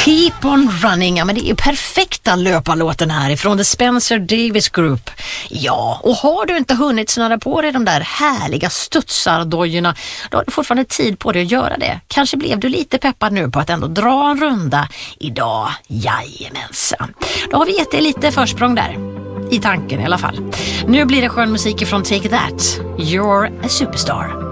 Keep on running, ja men det är ju perfekta löparlåten här ifrån The Spencer Davis Group. Ja, och har du inte hunnit snöra på dig de där härliga studsardojorna, då har du fortfarande tid på dig att göra det. Kanske blev du lite peppad nu på att ändå dra en runda idag. Jajamensan. Då har vi gett dig lite försprång där. I tanken i alla fall. Nu blir det skön musik från Take That. You're a Superstar.